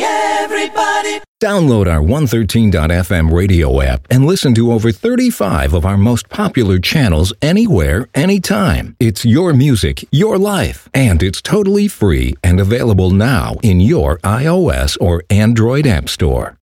everybody. Download our 113.fm radio app and listen to over 35 of our most popular channels anywhere, anytime. It's your music, your life, and it's totally free and available now in your iOS or Android app store.